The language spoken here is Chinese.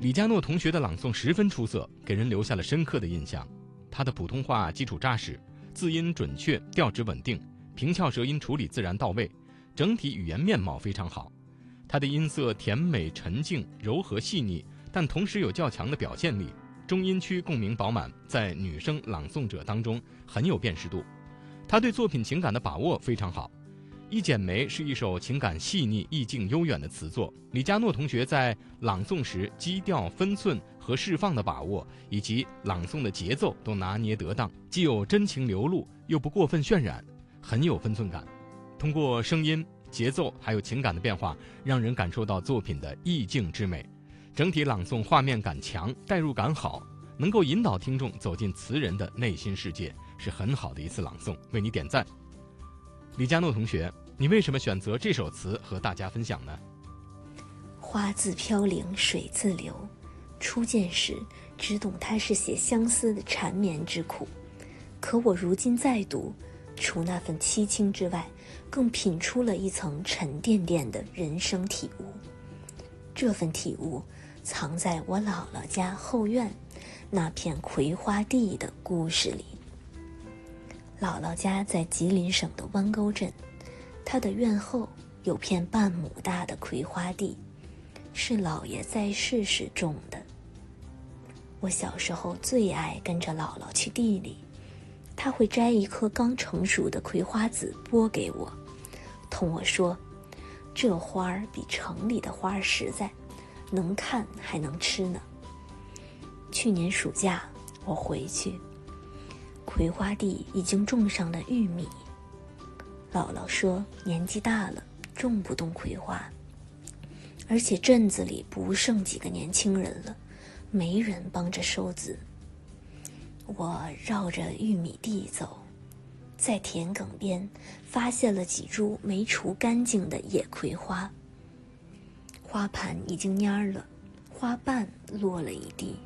李佳诺同学的朗诵十分出色，给人留下了深刻的印象。他的普通话基础扎实，字音准确，调值稳定，平翘舌音处理自然到位，整体语言面貌非常好。他的音色甜美沉静，柔和细腻，但同时有较强的表现力，中音区共鸣饱满，在女生朗诵者当中很有辨识度。他对作品情感的把握非常好。《一剪梅》是一首情感细腻、意境悠远的词作。李佳诺同学在朗诵时基调、分寸和释放的把握，以及朗诵的节奏都拿捏得当，既有真情流露，又不过分渲染，很有分寸感。通过声音、节奏还有情感的变化，让人感受到作品的意境之美。整体朗诵画面感强，代入感好，能够引导听众走进词人的内心世界，是很好的一次朗诵，为你点赞。李佳诺同学，你为什么选择这首词和大家分享呢？ 花自飘零水自流，初见时只懂它是写相思的缠绵之苦，可我如今再读，除那份凄清之外，更品出了一层沉甸甸的人生体悟。这份体悟藏在我姥姥家后院那片葵花地的故事里。姥姥家在吉林省的弯沟镇，她的院后有片半亩大的葵花地，是姥爷在世时种的。我小时候最爱跟着姥姥去地里，她会摘一颗刚成熟的葵花籽剥给我，同我说，这花儿比城里的花儿实在，能看还能吃呢。去年暑假我回去，葵花地已经种上了玉米。姥姥说年纪大了，种不动葵花，而且镇子里不剩几个年轻人了，没人帮着收籽。我绕着玉米地走，在田埂边发现了几株没除干净的野葵花，花盘已经蔫了，花瓣落了一地。